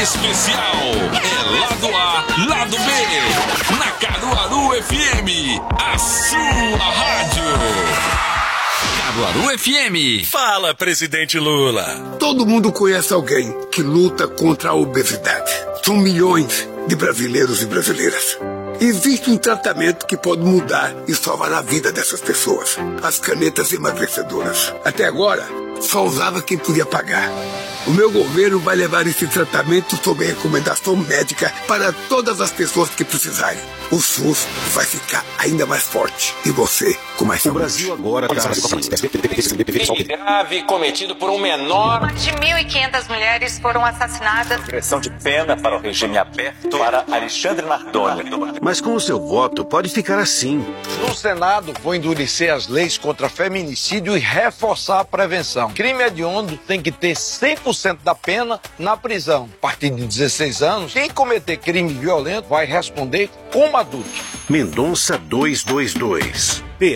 especial. É lado A, lado B. Na Caruaru FM, a sua rádio. Caruaru FM. Fala, presidente Lula. Todo mundo conhece alguém que luta contra a obesidade. São milhões de brasileiros e brasileiras. Existe um tratamento que pode mudar e salvar a vida dessas pessoas. As canetas emagrecedoras. Até agora, só usava quem podia pagar. O meu governo vai levar esse tratamento sob recomendação médica para todas as pessoas que precisarem. O SUS vai ficar ainda mais forte e você com mais saúde. O Brasil agora está crime grave cometido por um menor. Mais de 1.500 mulheres foram assassinadas. Progressão de pena para o regime aberto para Alexandre Nardoni. Mas com o seu voto pode ficar assim. No Senado, vou endurecer as leis contra feminicídio e reforçar a prevenção. Crime hediondo tem que ter 100% da pena na prisão. A partir de 16 anos, quem cometer crime violento vai responder como adulto. Mendonça 222.